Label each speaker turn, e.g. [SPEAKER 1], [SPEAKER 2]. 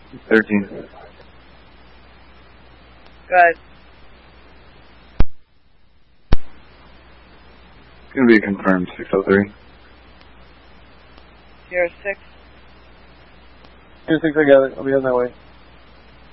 [SPEAKER 1] 13.
[SPEAKER 2] Good.
[SPEAKER 1] It's going to be confirmed, 603.
[SPEAKER 2] Sierra 6.
[SPEAKER 3] Sierra 6, I got it. I'll be on that way.